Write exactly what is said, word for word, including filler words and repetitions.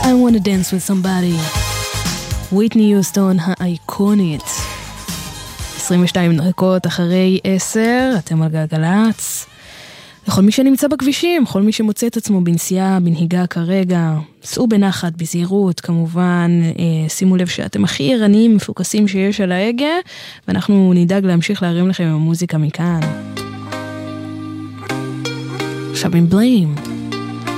I wanna dance with somebody. וויטני יוסטון האייקונית. עשרים ושתיים דקות אחרי עשר, אתם על גלגלץ. לכל מי שנמצא בכבישים, כל מי שמוצא את עצמו בנסיעה, בנהיגה כרגע, סעו בנחת, בזהירות, כמובן, אה, שימו לב שאתם הכי ערניים, מפוקסים שיש על ההגה, ואנחנו נדאג להמשיך להרים לכם עם המוזיקה מכאן. עכשיו עם בליים.